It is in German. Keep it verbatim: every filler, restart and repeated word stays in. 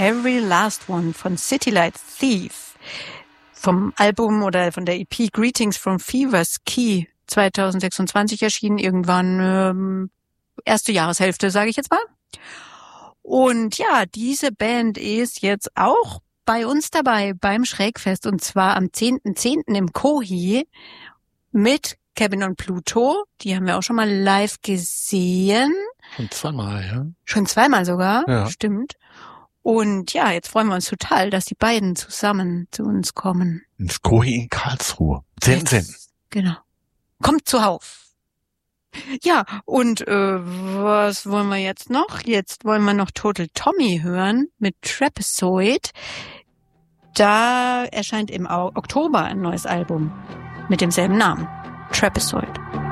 Every Last One von City Light Thief. Vom Album oder von der E P Greetings from Fever's Key zwanzig sechsundzwanzig erschienen, irgendwann ähm, erste Jahreshälfte, sage ich jetzt mal. Und ja, diese Band ist jetzt auch bei uns dabei beim Schrägfest und zwar am zehnten zehnten im Kohi mit Kevin und Pluto. Die haben wir auch schon mal live gesehen. Schon zweimal, ja. Schon zweimal sogar, ja. Stimmt. Und ja, jetzt freuen wir uns total, dass die beiden zusammen zu uns kommen. Ins Kohi in Karlsruhe. zehnten zehnten Genau. Kommt zuhauf. Ja, und äh, was wollen wir jetzt noch? Jetzt wollen wir noch Total Tommy hören mit Trapezoid. Da erscheint im Oktober ein neues Album mit demselben Namen. Trapezoid.